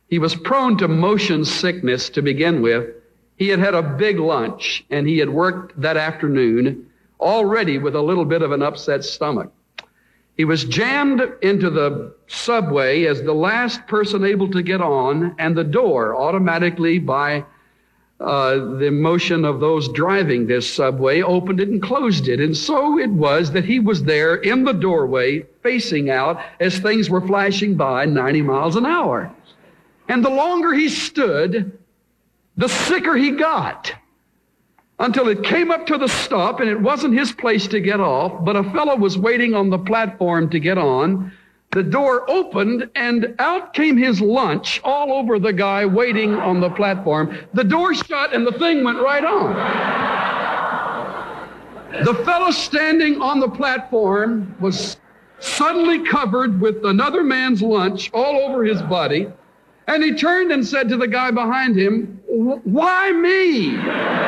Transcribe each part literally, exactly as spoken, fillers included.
He was prone to motion sickness to begin with. He had had a big lunch, and he had worked that afternoon already with a little bit of an upset stomach. He was jammed into the subway as the last person able to get on, and the door automatically, by uh, the motion of those driving this subway, opened it and closed it. And so it was that he was there in the doorway, facing out as things were flashing by ninety miles an hour. And the longer he stood, the sicker he got, until it came up to the stop, and it wasn't his place to get off, but a fellow was waiting on the platform to get on. The door opened, and out came his lunch all over the guy waiting on the platform. The door shut, and the thing went right on. The fellow standing on the platform was suddenly covered with another man's lunch all over his body, and he turned and said to the guy behind him, "Why me?"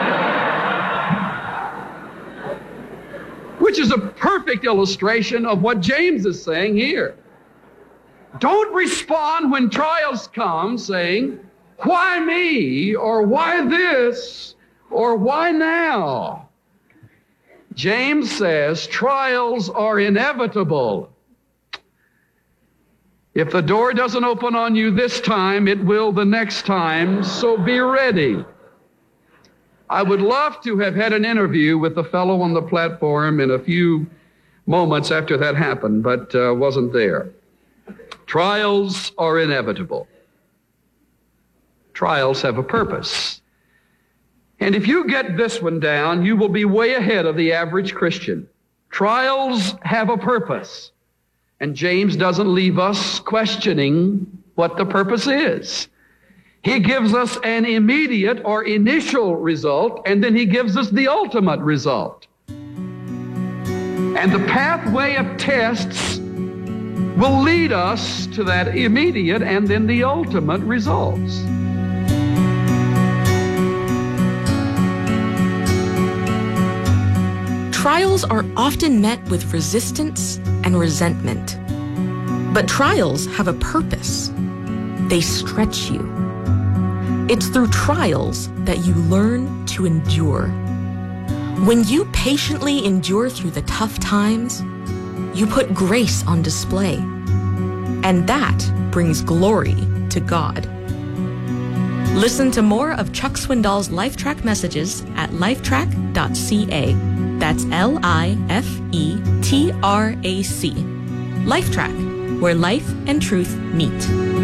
Which is a perfect illustration of what James is saying here. Don't respond when trials come saying, "Why me?" or "Why this?" or "Why now?" James says trials are inevitable. If the door doesn't open on you this time, it will the next time, so be ready. I would love to have had an interview with the fellow on the platform in a few moments after that happened, but uh, wasn't there. Trials are inevitable. Trials have a purpose. And if you get this one down, you will be way ahead of the average Christian. Trials have a purpose. And James doesn't leave us questioning what the purpose is. He gives us an immediate or initial result, and then he gives us the ultimate result. And the pathway of tests will lead us to that immediate and then the ultimate results. Trials are often met with resistance and resentment. But trials have a purpose. They stretch you. It's through trials that you learn to endure. When you patiently endure through the tough times, you put grace on display. And that brings glory to God. Listen to more of Chuck Swindoll's LifeTrack messages at lifetrack dot c a. That's L I F E T R A C. LifeTrack, where life and truth meet.